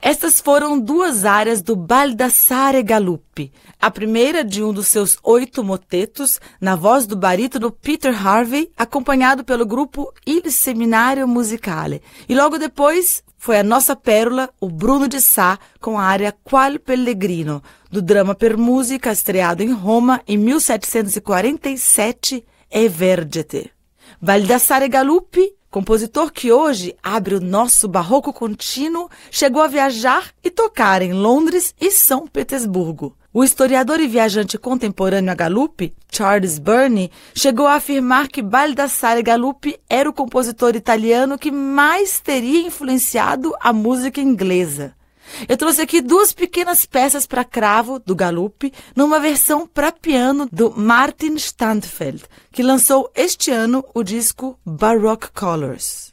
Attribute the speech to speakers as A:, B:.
A: Estas foram duas áreas do Baldassare Galuppi. A primeira de um dos seus 8 motetos, na voz do barítono Peter Harvey, acompanhado pelo grupo Il Seminario Musicale. E logo depois foi a nossa pérola, o Bruno de Sá, com a área Qual Pellegrino, do drama per musica, estreado em Roma em 1747, Evergete. Baldassare Galuppi, compositor que hoje abre o nosso barroco contínuo, chegou a viajar e tocar em Londres e São Petersburgo. O historiador e viajante contemporâneo a Galuppi, Charles Burney, chegou a afirmar que Baldassare Galuppi era o compositor italiano que mais teria influenciado a música inglesa. Eu trouxe aqui 2 pequenas peças para cravo do Galuppi, numa versão para piano do Martin Standfeld, que lançou este ano o disco Baroque Colors.